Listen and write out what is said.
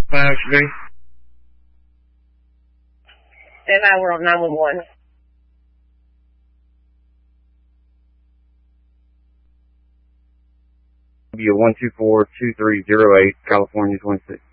5B. Stand by, we're on 911. W1242308, California 26.